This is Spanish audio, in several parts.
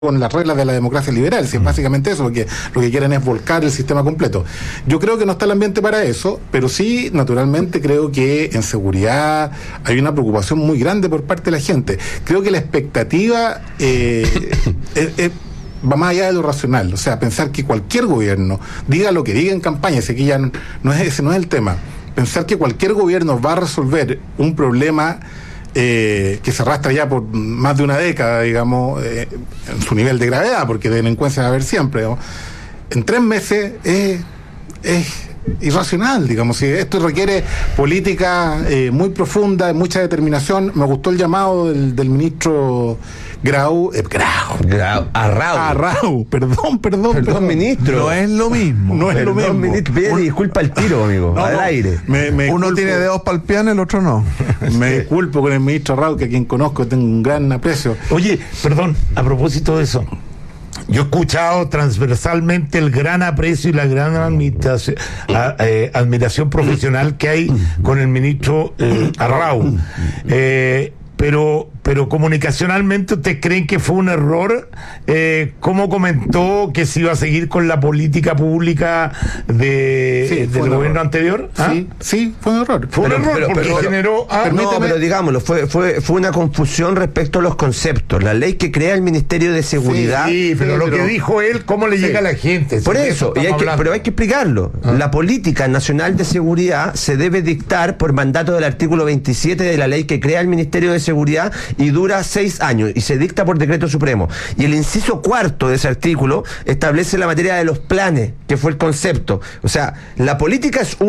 con las reglas de la democracia liberal, si es básicamente eso, porque lo que quieren es volcar el sistema completo. Yo creo que no está el ambiente para eso, pero sí, naturalmente, creo que en seguridad hay una preocupación muy grande por parte de la gente. Creo que la expectativa va más allá de lo racional, o sea, pensar que cualquier gobierno diga lo que diga en campaña, ese no es el tema. Pensar que cualquier gobierno va a resolver un problema que se arrastra ya por más de una década, digamos, en su nivel de gravedad, porque de delincuencia va a haber siempre, digamos, en 3 meses es irracional, digamos. Si esto requiere política muy profunda, mucha determinación. Me gustó el llamado del ministro Arrau, perdón, ministro. No es lo mismo. No es lo mismo. Ministro, pide disculpa al tiro, amigo, al aire. Uno tiene dedos para el piano, el otro no. Me disculpo con el ministro Arrau, que a quien conozco tengo un gran aprecio. Oye, perdón, a propósito de eso, yo he escuchado transversalmente el gran aprecio y la gran admiración profesional que hay con el ministro Arrau. Pero comunicacionalmente, ¿ustedes creen que fue un error? ¿Cómo comentó que se iba a seguir con la política pública del gobierno anterior? ¿Ah? Sí, fue un error. Fue un error porque generó... No, pero digámoslo, fue una confusión respecto a los conceptos. La ley que crea el Ministerio de Seguridad... Sí, pero lo que dijo él, ¿cómo le llega a la gente? Por eso, pero hay que explicarlo. La política nacional de seguridad se debe dictar por mandato del artículo 27 de la ley que crea el Ministerio de Seguridad, y dura 6 años y se dicta por decreto supremo. Y el inciso 4 de ese artículo establece la materia de los planes, que fue el concepto. O sea, la política es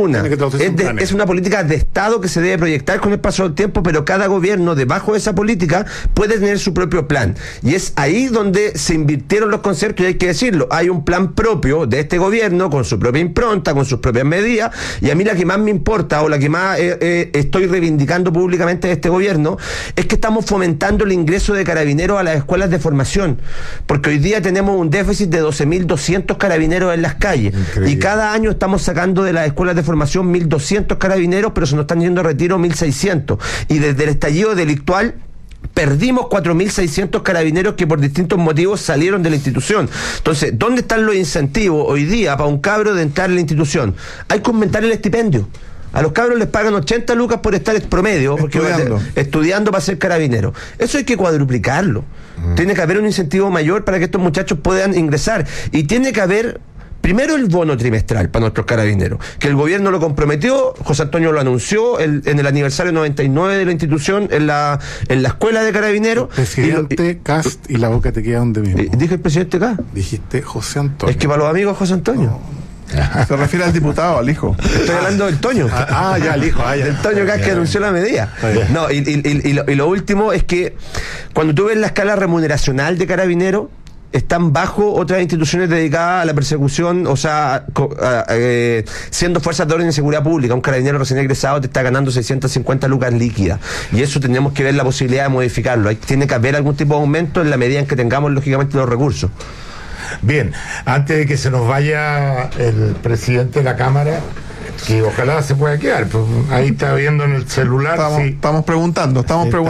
una política de Estado que se debe proyectar con el paso del tiempo, pero cada gobierno debajo de esa política puede tener su propio plan. Y es ahí donde se invirtieron los conceptos, y hay que decirlo. Hay un plan propio de este gobierno con su propia impronta, con sus propias medidas, y a mí la que más me importa, o la que más estoy reivindicando públicamente de este gobierno, es que estamos fomentando el ingreso de carabineros a las escuelas de formación, porque hoy día tenemos un déficit de 12.200 carabineros en las calles. Increíble. Y cada año estamos sacando de las escuelas de formación 1.200 carabineros, pero se nos están yendo a retiro 1.600, y desde el estallido delictual perdimos 4.600 carabineros que por distintos motivos salieron de la institución. Entonces, ¿dónde están los incentivos hoy día para un cabro de entrar en la institución? Hay que aumentar el estipendio. A los cabros les pagan 80 lucas por estar promedio, porque estudiando para ser carabinero. Eso hay que cuadruplicarlo. Tiene que haber un incentivo mayor para que estos muchachos puedan ingresar. Y tiene que haber, primero, el bono trimestral para nuestros carabineros, que el gobierno lo comprometió, José Antonio lo anunció en el aniversario 99 de la institución, en la escuela de carabineros. Presidente Cast, y la boca te queda donde mismo. ¿Dije el presidente Cast? Dijiste José Antonio. Es que para los amigos José Antonio. No. Se refiere al diputado, al hijo. Estoy hablando del Toño. Ya, el hijo. Del Toño que anunció la medida. No, y lo último es que cuando tú ves la escala remuneracional de carabineros, están bajo otras instituciones dedicadas a la persecución, o sea, siendo fuerzas de orden de seguridad pública. Un carabinero recién egresado te está ganando 650 lucas líquidas, y eso tenemos que ver la posibilidad de modificarlo. Tiene que haber algún tipo de aumento en la medida en que tengamos, lógicamente, los recursos. Bien, antes de que se nos vaya el presidente de la Cámara, que ojalá se pueda quedar, pues ahí está viendo en el celular. Estamos preguntando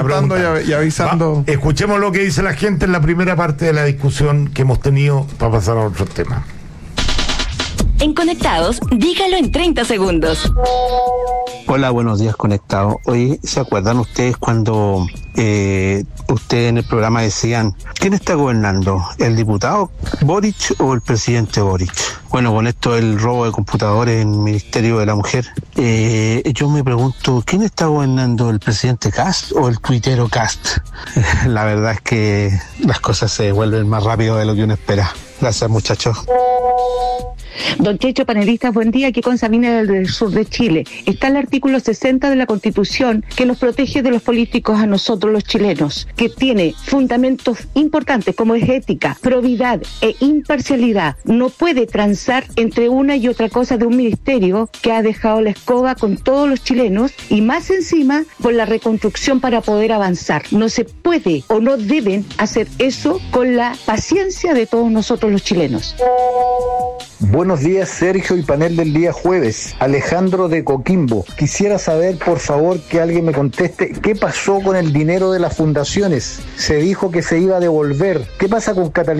y avisando. Escuchemos lo que dice la gente en la primera parte de la discusión que hemos tenido para pasar a otros temas. En Conectados, dígalo en 30 segundos. Hola, buenos días, Conectados. Hoy, ¿se acuerdan ustedes cuando ustedes en el programa decían, ¿quién está gobernando? ¿El diputado Boric o el presidente Boric? Bueno, con esto del robo de computadores en el Ministerio de la Mujer, yo me pregunto, ¿quién está gobernando? ¿El presidente Cast o el tuitero Cast? La verdad es que las cosas se devuelven más rápido de lo que uno espera. Gracias, muchachos. Don Checho, panelistas, buen día. Aquí con Sabina del sur de Chile. Está el artículo 60 de la Constitución que nos protege de los políticos a nosotros los chilenos, que tiene fundamentos importantes como es ética, probidad e imparcialidad. No puede transar entre una y otra cosa de un ministerio que ha dejado la escoba con todos los chilenos, y más encima con la reconstrucción para poder avanzar. No se puede o no deben hacer eso con la paciencia de todos nosotros los chilenos. Buenos días, Sergio y panel del día jueves. Alejandro de Coquimbo. Quisiera saber, por favor, que alguien me conteste qué pasó con el dinero de las fundaciones. Se dijo que se iba a devolver. ¿Qué pasa con Catalina?